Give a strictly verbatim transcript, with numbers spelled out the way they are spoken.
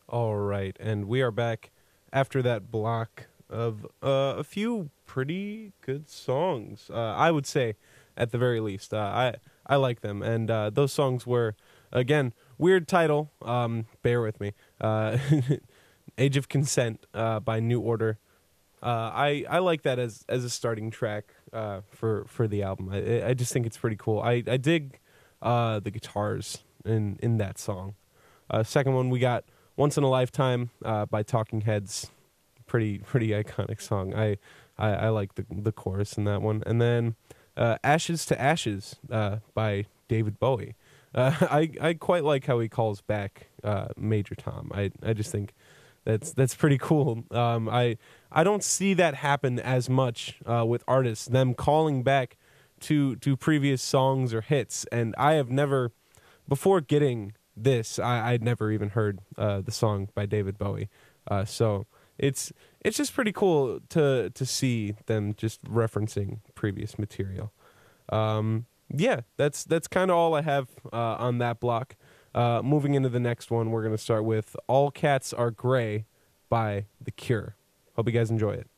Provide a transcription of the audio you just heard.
All right, and we are back after that block of uh, a few pretty good songs. Uh, I would say, at the very least, uh, I I like them, and uh, those songs were again weird title. Um, bear with me. Uh, Age of Consent uh, by New Order. Uh, I I like that as as a starting track uh, for for the album. I I just think it's pretty cool. I I dig uh, the guitars in in that song. Uh, second one we got Once in a Lifetime uh, by Talking Heads. Pretty pretty iconic song. I I, I like the the chorus in that one. And then uh, Ashes to Ashes uh, by David Bowie. Uh, I I quite like how he calls back uh, Major Tom. I I just think that's that's pretty cool. Um, I I don't see that happen as much uh, with artists, them calling back to to previous songs or hits. And I have never, before getting this, I, I'd never even heard uh, the song by David Bowie. Uh, so it's it's just pretty cool to to see them just referencing previous material. Um, yeah, that's that's kind of all I have uh, on that block. Uh, moving into the next one, we're going to start with All Cats Are Gray by The Cure. Hope you guys enjoy it.